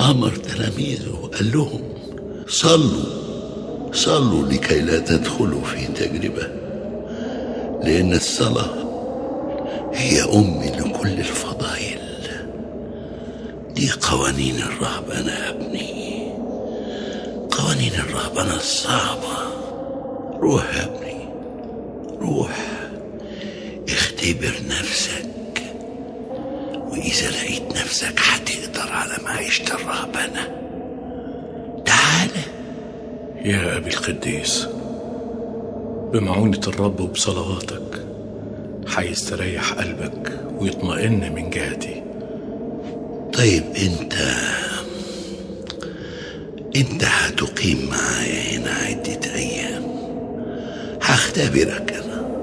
أمر تلاميذه وقال لهم: صلوا لكي لا تدخلوا في تجربة، لأن الصلاة هي أم لكل الفضائل. دي قوانين الرهبنة يا ابني، قوانين الرهبنة الصعبة. روح يا ابني، روح اختبر نفسك، وإذا لقيت نفسك هتقدر على معيشة الرهبنة تعالى. يا أبي القديس، بمعونة الرب وبصلواتك هيستريح قلبك ويطمئن من جهتي. طيب انت هتقيم معايا هنا عدة أيام. هختبرك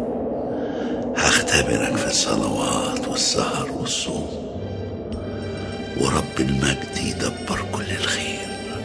في الصلوات والسهر والصوم، ورب المجد يدبر كل الخير.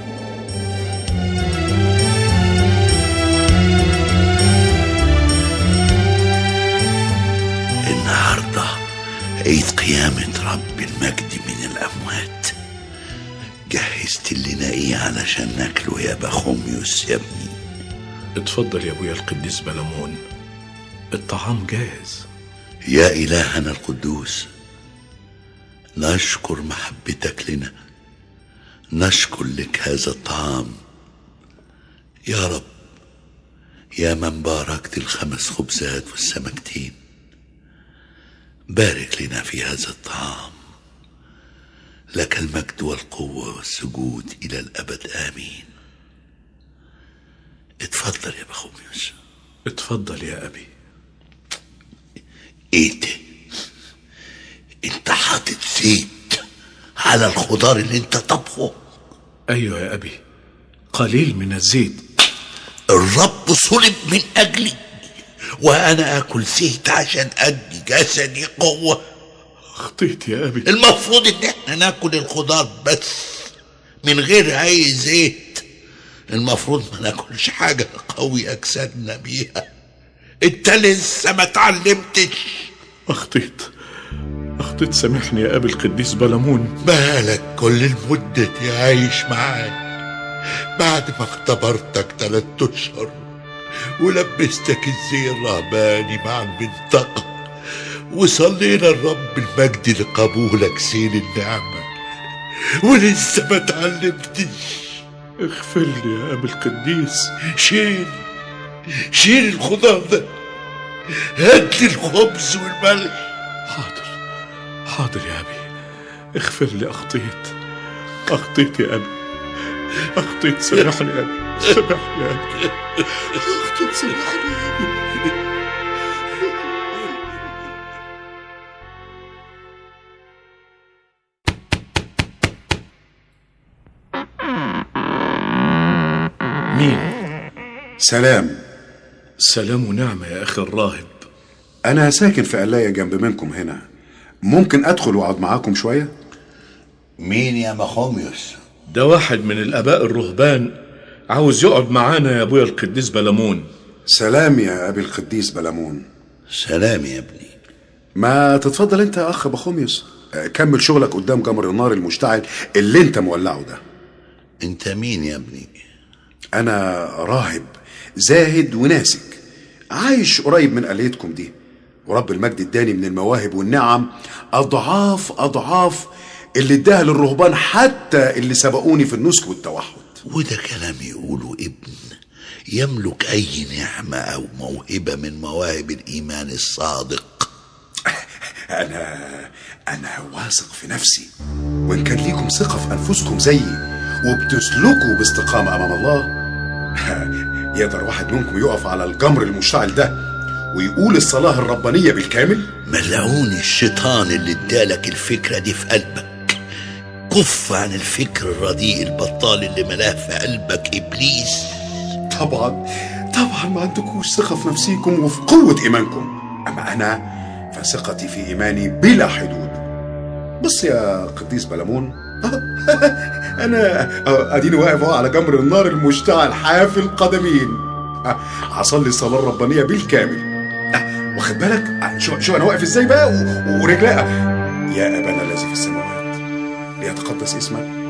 النهارده عيد قيامة رب المجد من الأموات. جهزت لنا ايه علشان ناكله يا بخوميوس يا ابني؟ اتفضل يا ابويا القديس بلمون، الطعام جاهز. يا إلهنا القدوس، نشكر محبتك لنا، نشكر لك هذا الطعام يا رب، يا من باركت ال5 خبزات والسمكتين. بارك لنا في هذا الطعام، لك المجد والقوة والسجود إلى الأبد آمين. اتفضل يا بخوميوس. اتفضل يا أبي. ايه ده؟ انت حاطط زيت على الخضار اللي انت طبخه؟ ايوه يا ابي، قليل من الزيت. الرب صلب من اجلي، وانا اكل زيت عشان ادي جسدي قوة. اخطيت يا ابي. المفروض ان احنا ناكل الخضار بس من غير اي زيت. المفروض ما ناكلش حاجة قوي اجسادنا بيها. انت لسه ما اتعلمتش. اخطيت سامحني يا ابي القديس بلمون. بالك كل المدة دي عايش معاك بعد ما اختبرتك 3 أشهر ولبستك الزي الرهباني مع المنطقة، وصلينا الرب المجد لقبولك سيل النعمة، ولسه ما اتعلمتش. اغفر لي يا ابي القديس. شيل الخضار ده، هات لي الخبز والملح. حاضر يا ابي، اغفر لي. اخطيت يا ابي، اخطيت. سامحني يا ابي، سامحني يا ابي، اخطيت. سامحني يا ابي. مين؟ سلام ونعمة يا أخي الراهب. أنا ساكن في قلاية جنب منكم هنا، ممكن أدخل وأقعد معاكم شوية؟ مين يا بخوميوس؟ ده واحد من الآباء الرهبان عاوز يقعد معانا يا أبويا القديس بلمون. سلام يا أبي القديس بلمون. سلام يا ابني. ما تتفضل أنت يا أخ بخوميوس، كمل شغلك قدام جمر النار المشتعل اللي أنت مولعه ده. أنت مين يا ابني؟ أنا راهب زاهد وناسك، عايش قريب من قليتكم دي، ورب المجد اداني من المواهب والنعم أضعاف اللي اداها للرهبان، حتى اللي سبقوني في النسك والتوحد. وده كلام يقوله ابن يملك أي نعمة أو موهبة من مواهب الإيمان الصادق. أنا واثق في نفسي، وإن كان ليكم ثقة في أنفسكم زيي وبتسلكوا باستقامة أمام الله، يقدر واحد منكم يقف على الجمر المشتعل ده ويقول الصلاة الربانية بالكامل؟ ملعون الشيطان اللي ادالك الفكرة دي في قلبك. كف عن الفكر الرديء البطال اللي ملاه في قلبك إبليس. طبعا ما عندكوش ثقة في نفسيكم وفي قوة إيمانكم، أما أنا فثقتي في إيماني بلا حدود. بص يا قديس بلمون، أنا أديني واقف على جمر النار المشتعل حافي القدمين، هصلي الصلاة الربانية بالكامل. واخد بالك شو أنا واقف إزاي بقى ورجلي. يا أبانا الذي في السماوات ليتقدس اسمك،